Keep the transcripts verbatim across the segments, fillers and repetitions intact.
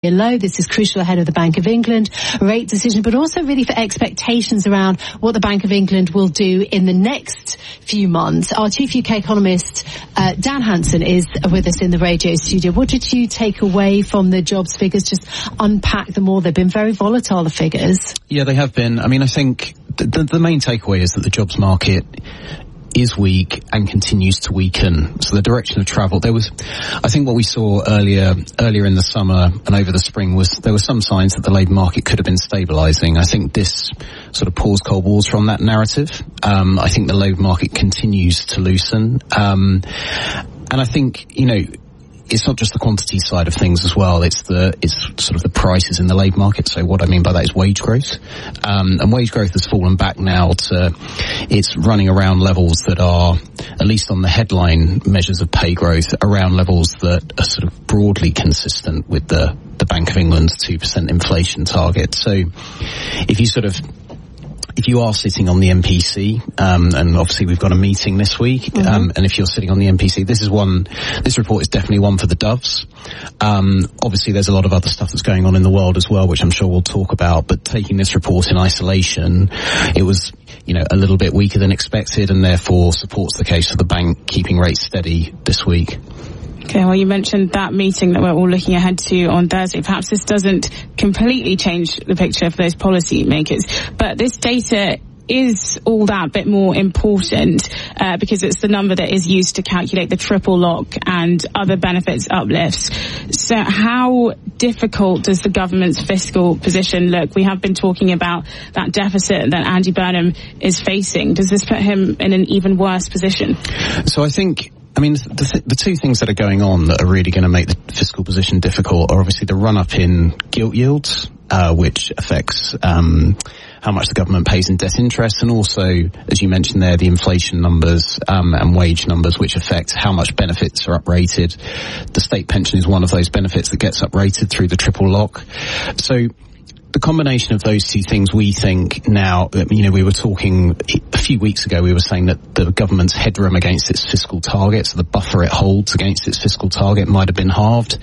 low. This is crucial ahead of the Bank of England rate decision, but also really for expectations around what the Bank of England will do in the next few months. Our chief U K economist, uh, Dan Hansen, is with us in the radio studio. What did you take away from the jobs figures? Just unpack them all. They've been very volatile, the figures. Yeah, they have been. I mean, I think the, the main takeaway is that the jobs market is weak and continues to weaken. So the direction of travel, there was, I think what we saw earlier, earlier in the summer and over the spring was there were some signs that the labour market could have been stabilising. I think this sort of pours cold water on that narrative. Um, I think the labour market continues to loosen. Um, and I think, you know, it's not just the quantity side of things as well. It's the it's sort of the prices in the labour market. So what I mean by that is wage growth. Um, and wage growth has fallen back now to, it's running around levels that are, at least on the headline measures of pay growth, around levels that are sort of broadly consistent with the, the Bank of England's two percent inflation target. So if you sort of, if you are sitting on the M P C, um, and obviously we've got a meeting this week, mm-hmm. um, and if you're sitting on the M P C, this is one, this report is definitely one for the doves. Um, obviously there's a lot of other stuff that's going on in the world as well, which I'm sure we'll talk about, but taking this report in isolation, it was, you know, a little bit weaker than expected and therefore supports the case for the bank keeping rates steady this week. Okay, well, you mentioned that meeting that we're all looking ahead to on Thursday. Perhaps this doesn't completely change the picture for those policy makers, but this data is all that bit more important uh, because it's the number that is used to calculate the triple lock and other benefits uplifts. So how difficult does the government's fiscal position look? We have been talking about that deficit that Andy Burnham is facing. Does this put him in an even worse position? So I think I mean, the, th- the two things that are going on that are really going to make the fiscal position difficult are obviously the run-up in gilt yields, uh, which affects um, how much the government pays in debt interest, and also, as you mentioned there, the inflation numbers um, and wage numbers, which affect how much benefits are uprated. The state pension is one of those benefits that gets uprated through the triple lock. So the combination of those two things, we think now, you know, we were talking a few weeks ago, we were saying that the government's headroom against its fiscal target, so the buffer it holds against its fiscal target, might have been halved.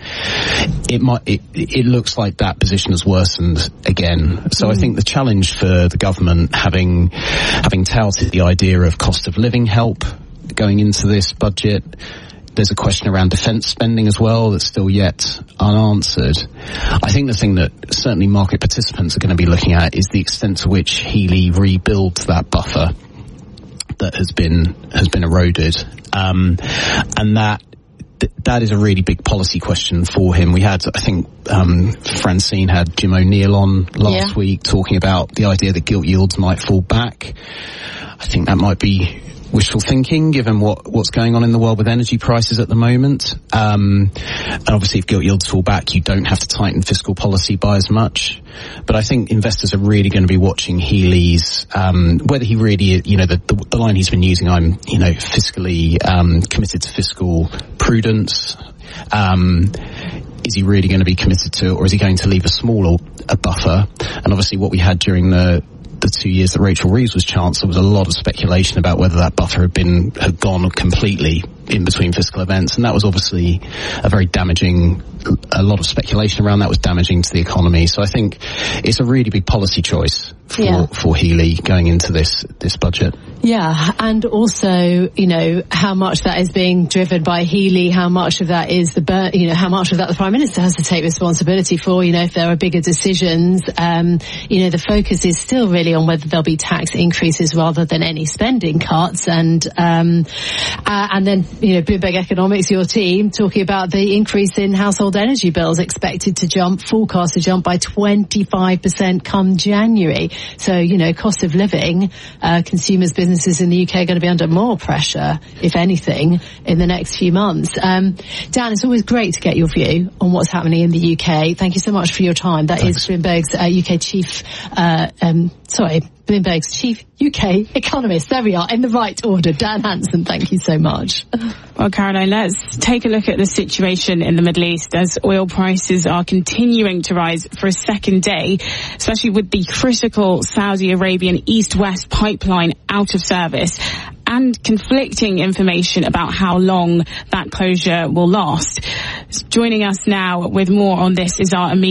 It might, it, it looks like that position has worsened again. So mm. I think the challenge for the government, having, having touted the idea of cost of living help going into this budget, there's a question around defence spending as well that's still yet unanswered. I think the thing that certainly market participants are going to be looking at is the extent to which Healey rebuilds that buffer that has been has been eroded, um, and that that is a really big policy question for him. We had, I think, um, Francine had Jim O'Neill on last yeah. week talking about the idea that gilt yields might fall back. I think that might be wishful thinking, given what, what's going on in the world with energy prices at the moment. Um, and obviously if gilt yields fall back, you don't have to tighten fiscal policy by as much. But I think investors are really going to be watching Healey's, um, whether he really, you know, the, the, the line he's been using, I'm, you know, fiscally, um, committed to fiscal prudence. Um, is he really going to be committed to it, or is he going to leave a smaller a buffer? And obviously what we had during the the two years that Rachel Reeves was Chancellor was a lot of speculation about whether that buffer had been had gone completely in between fiscal events, and that was obviously a very damaging, a lot of speculation around that was damaging to the economy. So I think it's a really big policy choice for, yeah. for Healey going into this, this budget. Yeah, and also, you know, how much that is being driven by Healey, how much of that is the, you know, how much of that the Prime Minister has to take responsibility for, you know, if there are bigger decisions. Um, you know, the focus is still really on whether there'll be tax increases rather than any spending cuts. And, um, uh, and then, you know, Bloomberg Economics, your team, talking about the increase in household energy bills expected to jump, forecast to jump by twenty-five percent come January. So, you know, cost of living, uh, consumers, businesses in the U K are going to be under more pressure, if anything, in the next few months. Um, Dan, it's always great to get your view on what's happening in the U K. Thank you so much for your time. That Thanks. is Bloomberg's uh, U K chief, uh, um, sorry, Bloomberg's chief U K economist. There we are, in the right order. Dan Hansen, thank you so much. Well, Caroline, let's take a look at the situation in the Middle East as oil prices are continuing to rise for a second day, especially with the critical Saudi Arabian East-West pipeline out of service and conflicting information about how long that closure will last. Joining us now with more on this is our immediate